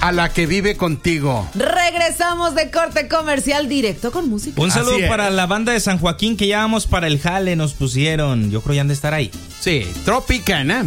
a la que vive contigo. Regresamos de corte comercial directo con música. Un saludo para la banda de San Joaquín que ya vamos para el jale, nos pusieron. Yo creo ya han de estar ahí. Sí, Tropicana.